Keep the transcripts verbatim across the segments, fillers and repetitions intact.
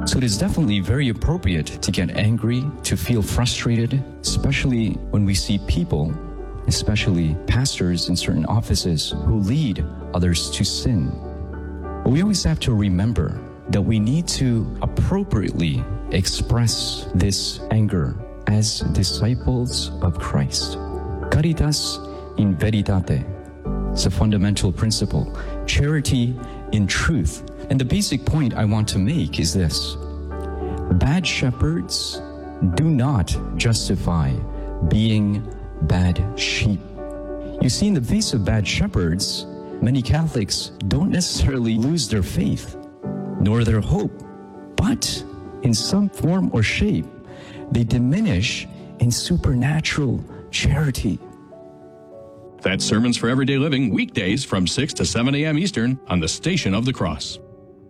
So it is definitely very appropriate to get angry, to feel frustrated, especially when we see people, especially pastors in certain offices, who lead others to sin. But we always have to remember that we need to appropriately express this anger as disciples of Christ. Caritas in veritate. It's a fundamental principle. Charity in truth. And the basic point I want to make is this. Bad shepherds do not justify being bad sheep. You see, in the face of bad shepherds, many Catholics don't necessarily lose their faith, nor their hope, but in some form or shape, they diminish in supernatural charity. That's Sermons for Everyday Living, weekdays from six to seven a.m. Eastern on the Station of the Cross.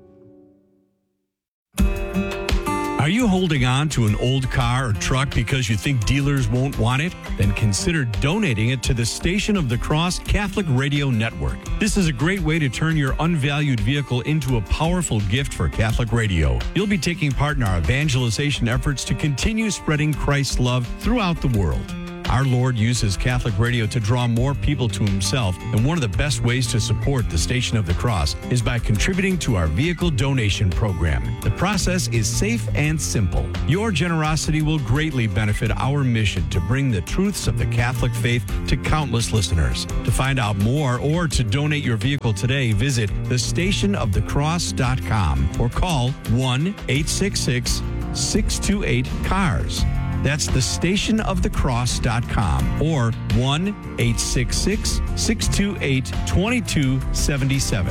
Are you holding on to an old car or truck because you think dealers won't want it? Then consider donating it to the Station of the Cross Catholic Radio Network. This is a great way to turn your unvalued vehicle into a powerful gift for Catholic radio. You'll be taking part in our evangelization efforts to continue spreading Christ's love throughout the world. Our Lord uses Catholic radio to draw more people to himself, and one of the best ways to support the Station of the Cross is by contributing to our vehicle donation program. The process is safe and simple. Your generosity will greatly benefit our mission to bring the truths of the Catholic faith to countless listeners. To find out more or to donate your vehicle today, visit the station of the cross dot com or call one eight six six, six two eight, C A R S. That's the station of the cross dot com or one eight six six, six two eight, two two seven seven.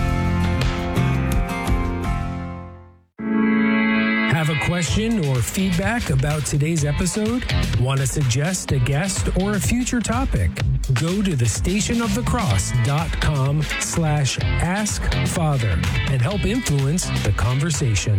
Have a question or feedback about today's episode? Want to suggest a guest or a future topic? Go to the station of the cross dot com slash ask father and help influence the conversation.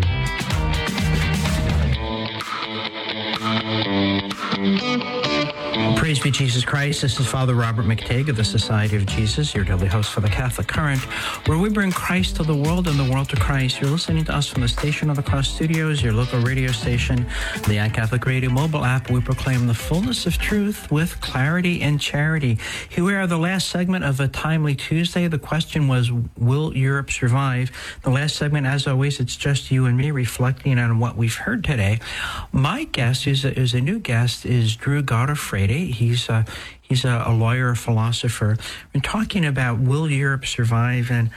Praise be Jesus Christ. This is Father Robert McTague of the Society of Jesus, your daily host for the Catholic Current, where we bring Christ to the world and the world to Christ. You're listening to us from the Station of the Cross Studios, your local radio station, the iCatholic Radio mobile app. We proclaim the fullness of truth with clarity and charity. Here we are, the last segment of a Timely Tuesday. The question was, will Europe survive? The last segment, as always, it's just you and me reflecting on what we've heard today. My guest is a, is a new guest, is Drew Godofredi. He's a, he's a, a lawyer, a philosopher. We're talking about will Europe survive? And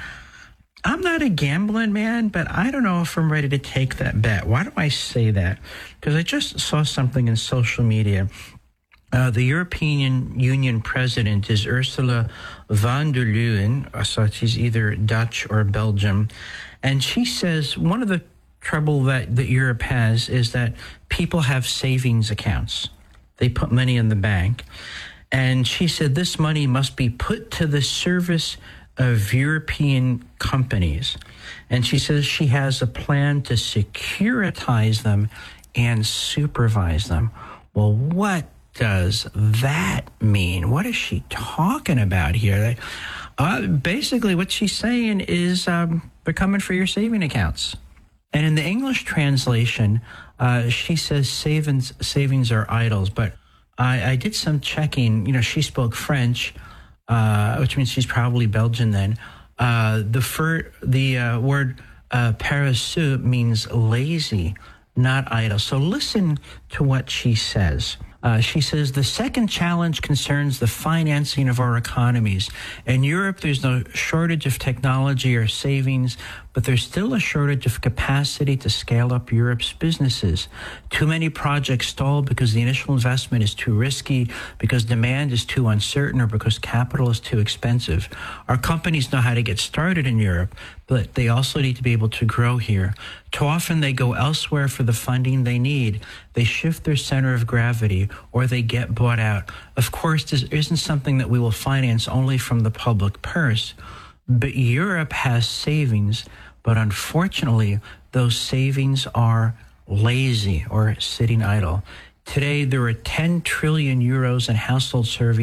I'm not a gambling man, but I don't know if I'm ready to take that bet. Why do I say that? Because I just saw something in social media. Uh, the European Union president is Ursula von der Leyen, so she's either Dutch or Belgium, and she says one of the trouble that, that Europe has is that people have savings accounts. They put money in the bank. And she said this money must be put to the service of European companies. And she says she has a plan to securitize them and supervise them. Well, what does that mean? What is she talking about here? Uh, basically, what she's saying is um, they're coming for your saving accounts. And in the English translation, uh, she says savings savings are idols. But I, I did some checking. You know, she spoke French, uh, which means she's probably Belgian then. Uh, the fir- the uh, word uh, paresseux means lazy, not idle. So listen to what she says. Uh, she says, the second challenge concerns the financing of our economies. In Europe, there's no shortage of technology or savings, but there's still a shortage of capacity to scale up Europe's businesses. Too many projects stall because the initial investment is too risky, because demand is too uncertain, or because capital is too expensive. Our companies know how to get started in Europe, but they also need to be able to grow here. Too often they go elsewhere for the funding they need. They shift their center of gravity, or they get bought out. Of course, this isn't something that we will finance only from the public purse, but Europe has savings, but unfortunately, those savings are lazy or sitting idle. Today, there are ten trillion euros in household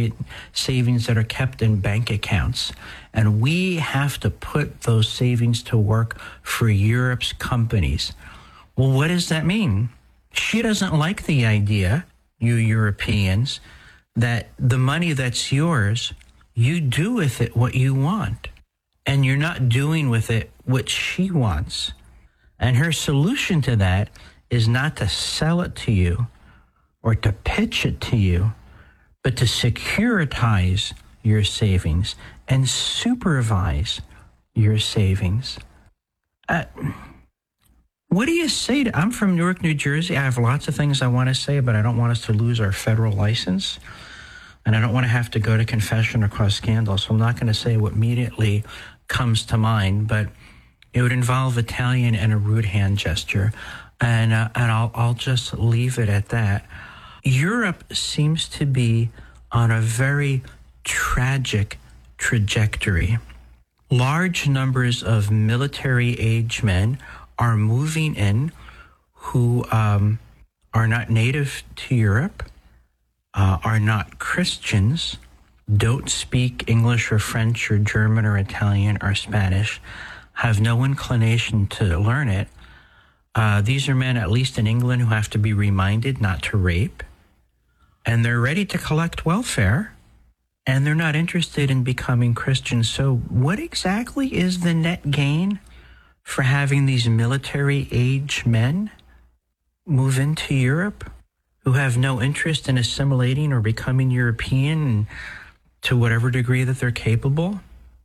savings that are kept in bank accounts. And we have to put those savings to work for Europe's companies. Well, what does that mean? She doesn't like the idea, you Europeans, that the money that's yours, you do with it what you want. And you're not doing with it what she wants. And her solution to that is not to sell it to you or to pitch it to you, but to securitize your savings and supervise your savings. Uh, what do you say to, I'm from Newark, New Jersey. I have lots of things I want to say, but I don't want us to lose our federal license. And I don't want to have to go to confession or cause scandal. So I'm not going to say what immediately comes to mind, but it would involve Italian and a rude hand gesture. And, uh, and I'll, I'll just leave it at that. Europe seems to be on a very tragic trajectory. Large numbers of military-age men are moving in who um, are not native to Europe, uh, are not Christians, don't speak English or French or German or Italian or Spanish, have no inclination to learn it. Uh, these are men, at least in England, who have to be reminded not to rape. And they're ready to collect welfare. And they're not interested in becoming Christians. So what exactly is the net gain for having these military-age men move into Europe who have no interest in assimilating or becoming European to whatever degree that they're capable?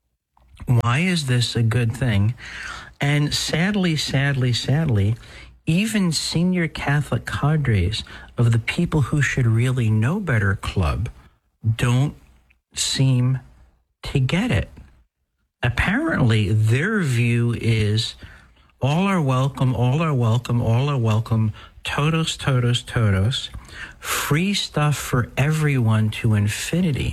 Why is this a good thing? And sadly, sadly, sadly, even senior Catholic cadres of the people who should really know better club don't seem to get it. Apparently, their view is all are welcome, all are welcome, all are welcome, todos, todos, todos, free stuff for everyone to infinity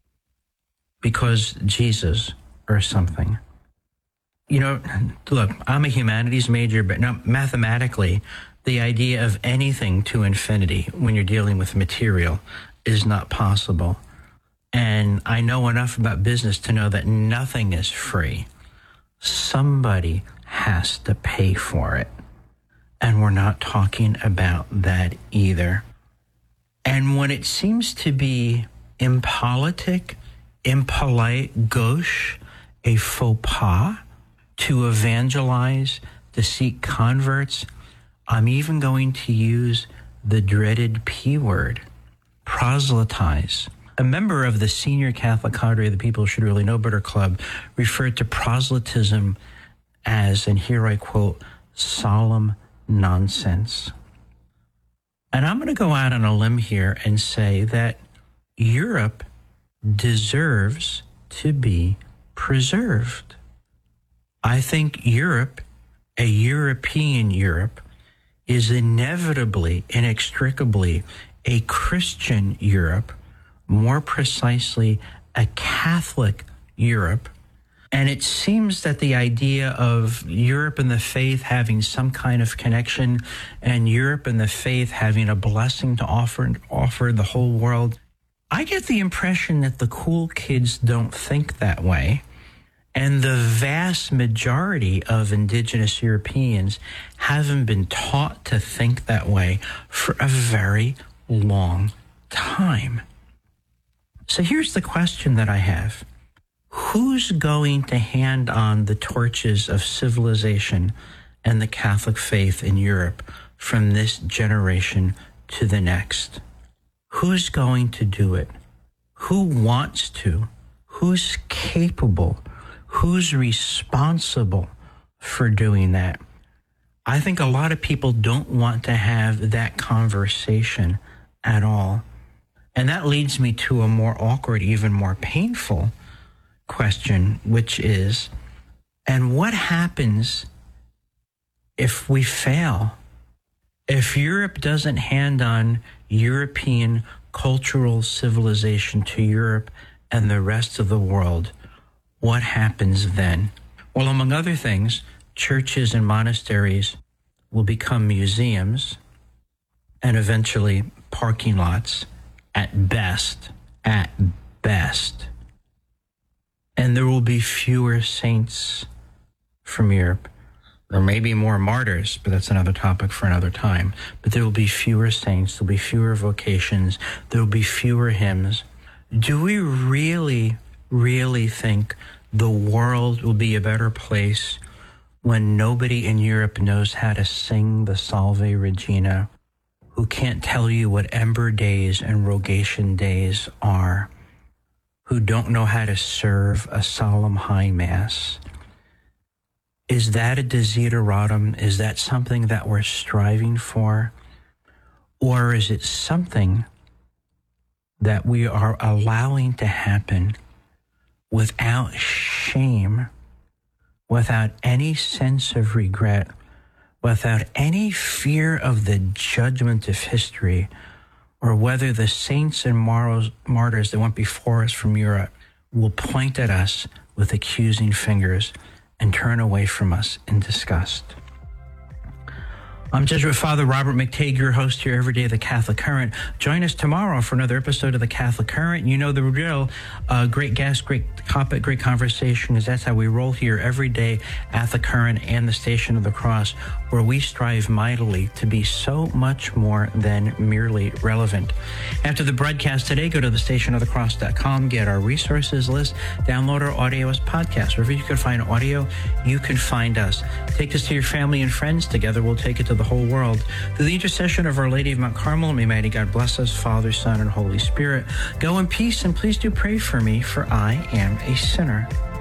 because Jesus or something. You know, look, I'm a humanities major, but no, mathematically, the idea of anything to infinity when you're dealing with material is not possible. And I know enough about business to know that nothing is free. Somebody has to pay for it. And we're not talking about that either. And when it seems to be impolitic, impolite, gauche, a faux pas to evangelize, to seek converts, I'm even going to use the dreaded P word, proselytize. A member of the senior Catholic cadre of the People Should Really Know Better Club referred to proselytism as, and here I quote, solemn nonsense. And I'm going to go out on a limb here and say that Europe deserves to be preserved. I think Europe, a European Europe, is inevitably, inextricably a Christian Europe, more precisely, a Catholic Europe. And it seems that the idea of Europe and the faith having some kind of connection and Europe and the faith having a blessing to offer, offer the whole world, I get the impression that the cool kids don't think that way. And the vast majority of indigenous Europeans haven't been taught to think that way for a very long time. So here's the question that I have. Who's going to hand on the torches of civilization and the Catholic faith in Europe from this generation to the next? Who's going to do it? Who wants to? Who's capable? Who's responsible for doing that? I think a lot of people don't want to have that conversation at all. And that leads me to a more awkward, even more painful question, which is, and what happens if we fail? If Europe doesn't hand on European cultural civilization to Europe and the rest of the world, what happens then? Well, among other things, churches and monasteries will become museums and eventually parking lots at best, at best. And there will be fewer saints from Europe. There may be more martyrs, but that's another topic for another time. But there will be fewer saints, there will be fewer vocations, there will be fewer hymns. Do we really, really think the world will be a better place when nobody in Europe knows how to sing the Salve Regina, who can't tell you what Ember Days and Rogation Days are, who don't know how to serve a solemn high mass? Is that a desideratum? Is that something that we're striving for? Or is it something that we are allowing to happen without shame, without any sense of regret, without any fear of the judgment of history, or whether the saints and martyrs that went before us from Europe will point at us with accusing fingers and turn away from us in disgust? I'm Jesuit Father Robert McTague, your host here every day of the Catholic Current. Join us tomorrow for another episode of the Catholic Current. You know the drill. Uh, great guest, great topic, great conversation, because that's how we roll here every day at the Current and the Station of the Cross, where we strive mightily to be so much more than merely relevant. After the broadcast today, go to the station of the cross dot com, get our resources list, download our audio as podcasts. Wherever you can find audio, you can find us. Take this to your family and friends. Together we'll take it to the whole world. Through the intercession of Our Lady of Mount Carmel, may mighty God bless us, Father, Son, and Holy Spirit. Go in peace, and please do pray for me, for I am a sinner.